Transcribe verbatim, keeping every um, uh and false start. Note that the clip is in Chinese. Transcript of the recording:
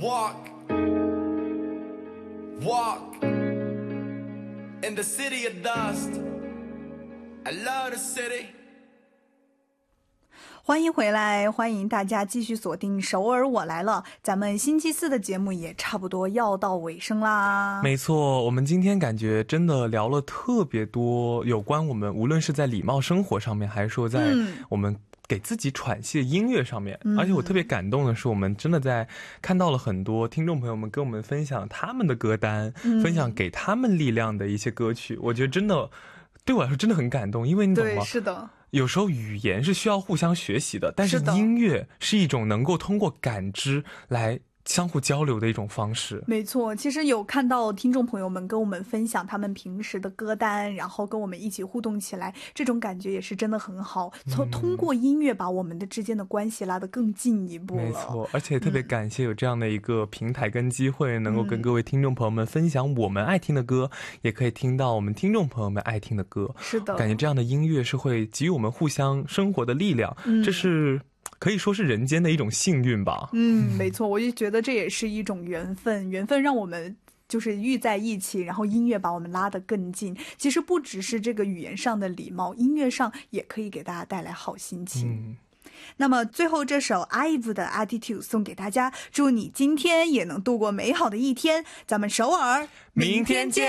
Walk, walk in the city of dust. I love the city. 欢迎回来，欢迎大家继续锁定首尔我来了。咱们星期四的节目也差不多要到尾声啦。 没错，我们今天感觉真的聊了特别多有关我们无论是在礼貌生活上面，还是说在我们给自己喘息的音乐上面、嗯、而且我特别感动的是，我们真的在看到了很多听众朋友们跟我们分享他们的歌单、嗯、分享给他们力量的一些歌曲，我觉得真的对我来说真的很感动，因为你懂吗？ 对，是的， 有时候语言是需要互相学习的，但是音乐是一种能够通过感知来相互交流的一种方式。 没错，其实有看到听众朋友们跟我们分享他们平时的歌单，然后跟我们一起互动起来，这种感觉也是真的很好，从、嗯、通过音乐把我们的之间的关系拉得更进一步了。 没错，而且特别感谢有这样的一个平台跟机会、嗯、能够跟各位听众朋友们分享我们爱听的歌、嗯、也可以听到我们听众朋友们爱听的歌。 是的， 感觉这样的音乐是会给予我们互相生活的力量、嗯、这是可以说是人间的一种幸运吧。 嗯，没错，我就觉得这也是一种缘分，缘分让我们就是遇在一起，然后音乐把我们拉得更近。其实不只是这个语言上的礼貌，音乐上也可以给大家带来好心情。嗯，那么最后这首 I V E 的 Attitude 送给大家，祝你今天也能度过美好的一天。咱们首尔明天见。